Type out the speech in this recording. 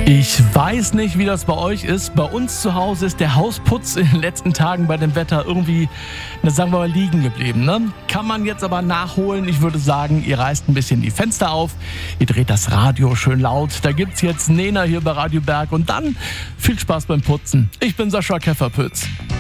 Ich weiß nicht, wie das bei euch ist. Bei uns zu Hause ist der Hausputz in den letzten Tagen bei dem Wetter irgendwie, sagen wir mal, liegen geblieben. Ne? Kann man jetzt aber nachholen. Ich würde sagen, ihr reißt ein bisschen die Fenster auf, ihr dreht das Radio schön laut. Da gibt's jetzt Nena hier bei Radio Berg und dann viel Spaß beim Putzen. Ich bin Sascha Käferpütz.